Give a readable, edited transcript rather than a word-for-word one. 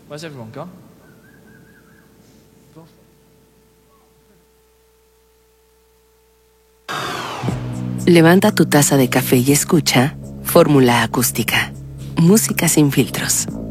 Where's everyone gone? Levanta tu taza de café y escucha Fórmula Acústica. Música sin filtros.